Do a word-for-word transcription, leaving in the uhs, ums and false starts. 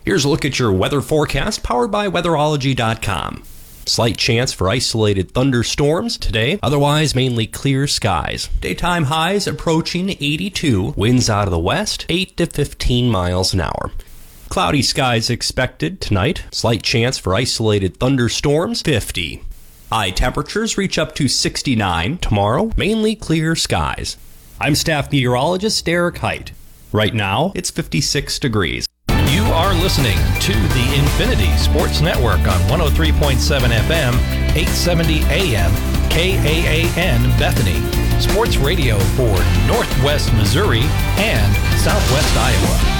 Here's a look at your weather forecast powered by weatherology dot com. Slight chance for isolated thunderstorms today, otherwise mainly clear skies. Daytime highs approaching eighty-two, winds out of the west, eight to fifteen miles an hour. Cloudy skies expected tonight, slight chance for isolated thunderstorms, fifty. High temperatures reach up to sixty-nine tomorrow, mainly clear skies. I'm staff meteorologist Derek Height. Right now, it's fifty-six degrees. You are listening to the Infinity Sports Network on one oh three point seven F M, eight seventy A M, K A A N Bethany. Sports radio for Northwest Missouri and Southwest Iowa.